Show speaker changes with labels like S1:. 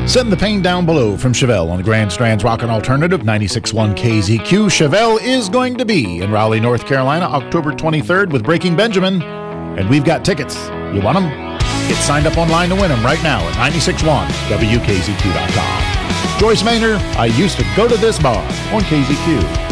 S1: Send the pain down below from Chevelle on the Grand Strand's Rockin' Alternative 96.1 KZQ. Chevelle is going to be in Raleigh, North Carolina, October 23rd with Breaking Benjamin. And we've got tickets. You want them? Get signed up online to win them right now at 961WKZQ.com. Joyce Maynor, I used to go to this bar on KZQ.